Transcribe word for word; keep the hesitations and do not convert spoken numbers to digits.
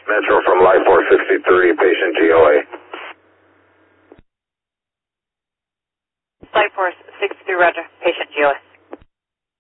Metro from Life four sixty-three, patient G O A. Life four sixty-three, roger. Patient G O A.